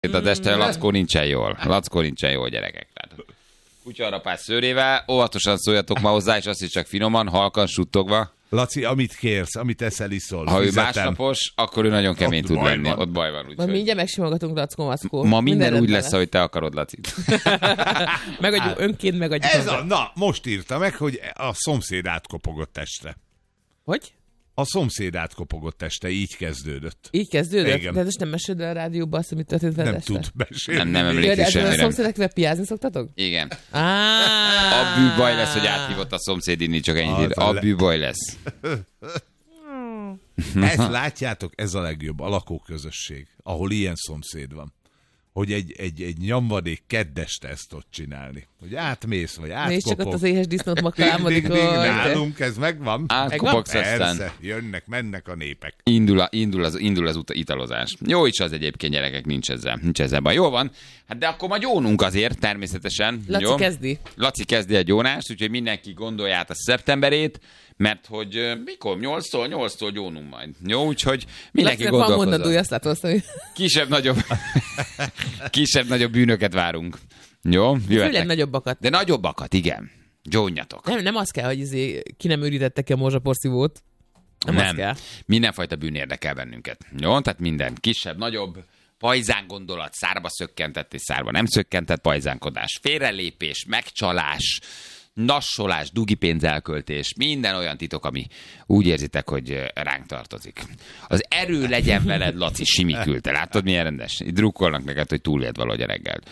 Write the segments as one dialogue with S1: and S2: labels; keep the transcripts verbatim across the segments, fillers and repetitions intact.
S1: Itt a este Lackó nincsen jól. Lackó nincsen jól, gyerekek. Kutyarapás szőrével, óvatosan szóljatok ma hozzá, és azt is csak finoman, halkan, suttogva.
S2: Laci, amit kérsz, amit eszel, iszol.
S1: Ha
S2: Fizetem.
S1: ő másnapos, akkor ő nagyon kemény
S2: Ott
S1: tud
S2: baj
S1: lenni.
S2: van.
S1: Ott baj van.
S3: Ma mindjárt megsimogatunk, Lackó Mackó.
S1: Ma minden,
S3: minden
S1: úgy lesz, ahogy te akarod, Laci.
S3: Megadjuk, önként megadjuk.
S2: Ez a, na, most írta meg, hogy a szomszéd átkopogott este.
S3: Hogy?
S2: A szomszéd átkopogott este, így kezdődött.
S3: Így kezdődött?
S2: Igen.
S3: De most nem meséld el a rádióba azt, amit történt veled
S2: Nem
S3: este?
S2: tud mesélni.
S1: Nem, nem
S3: Ja,
S1: emlékszik
S3: de ezzel a
S1: semmire.
S3: szomszédekkel piázni szoktatok?
S1: Igen.
S3: Ah.
S1: A bűbaj lesz, hogy áthívott a szomszéd inni, csak ennyit ír.
S2: Az a
S1: A
S2: le-
S1: bűbaj lesz.
S2: Ezt látjátok, ez a legjobb, a lakóközösség, ahol ilyen szomszéd van. Hogy egy, egy, egy nyomvadék keddeste ezt tud csinálni. Hogy átmész, vagy átkopog.
S3: Nézd csak ott az éhes disznót makálmodik.
S2: Ding, ding, ding, nálunk ez megvan.
S1: Átkopogsz
S2: Persze,
S1: aztán.
S2: jönnek, mennek a népek.
S1: Indul, a, indul, az, indul az uta, italozás. Jó is az egyébként, gyerekek, nincs ezzel. Nincs ezzel baj. Jó van. Hát de akkor ma gyónunk azért, természetesen.
S3: Laci
S1: jó?
S3: kezdi.
S1: Laci kezdi a gyónást, úgyhogy mindenki gondolja át a szeptemberét, mert hogy uh, mikor? nyolctól, nyolctól gyónunk majd. Jó, úgyhogy mindenki
S3: Lacinak van
S1: gondolkozzon.
S3: mondandója, azt látom, azt mondja.
S1: Kisebb-nagyobb kisebb-nagyobb bűnöket várunk. Jó,
S3: Főleg
S1: jöhetnek.
S3: nagyobbakat.
S1: De nagyobbakat, igen. Gyónjatok.
S3: Nem, nem az kell, hogy izé, ki nem őrítettek ki a morzsaporszívót. Nem, az kell.
S1: Mindenfajta bűn érdekel bennünket. Jó, tehát minden kisebb, nagyobb, pajzán gondolat, szárba szökkentett és szárba nem szökkentett pajzánkodás, félrelépés, megcsalás, nassolás, dugipénz elköltés, minden olyan titok, ami úgy érzitek, hogy ránk tartozik. Az erő legyen veled, Laci, simikülte. Látod, milyen rendes? Itt drukkolnak neked, hogy túléld valahogy a reggelt.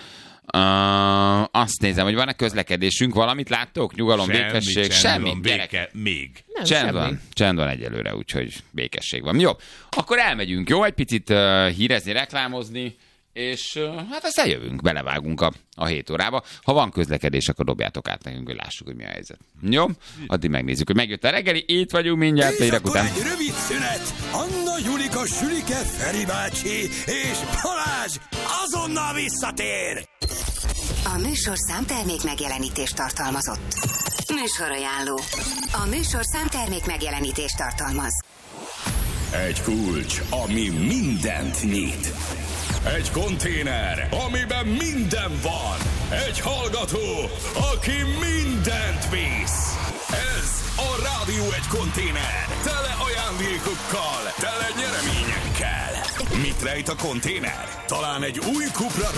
S1: Uh, azt nézem, hogy van-e közlekedésünk, valamit láttok? Nyugalom,
S2: Semmi,
S1: békesség,
S2: semmi,
S1: semmi, gyerek.
S2: béke, még.
S3: Nem,
S1: Csend
S3: semmi.
S1: van, csend van egyelőre, úgyhogy békesség van. Jó, akkor elmegyünk, jó? Egy picit uh, hírezni, reklámozni, és uh, hát aztán jövünk, belevágunk a, a hét órába. Ha van közlekedés, akkor dobjátok át nekünk, hogy lássuk, hogy mi a helyzet. Jó? Addig megnézzük, hogy megjött a reggeli, itt vagyunk mindjárt,
S4: És
S1: hírek
S4: akkor
S1: után.
S4: egy rövid szünet. Anna, Julika, Sülike, Feri bácsi és Balázs azonnal visszatér.
S5: A műsor számtermék megjelenítést tartalmazott. Műsorajánló. A műsor számtermék megjelenítést tartalmaz.
S4: Egy kulcs, ami mindent nyit. Egy konténer, amiben minden van. Egy hallgató, aki mindent visz. Ez a Rádió egy konténer. Tele ajándékokkal, tele nyereményekkel. Mit rejt a konténer? Talán egy új Cupra